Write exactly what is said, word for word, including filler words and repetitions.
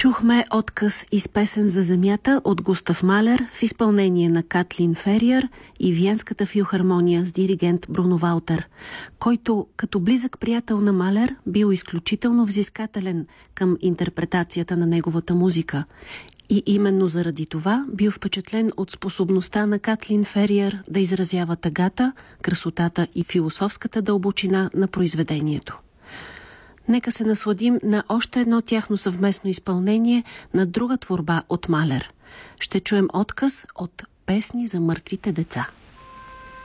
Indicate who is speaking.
Speaker 1: Чухме отказ из песен за земята от Густав Малер в изпълнение на Катлин Фериер и Виенската филхармония с диригент Бруно Валтер, който като близък приятел на Малер бил изключително взискателен към интерпретацията на неговата музика. И именно заради това бил впечатлен от способността на Катлин Фериер да изразява тъгата, красотата и философската дълбочина на произведението. Нека се насладим на още едно тяхно съвместно изпълнение на друга творба от Малер. Ще чуем отказ от песни за мъртвите деца.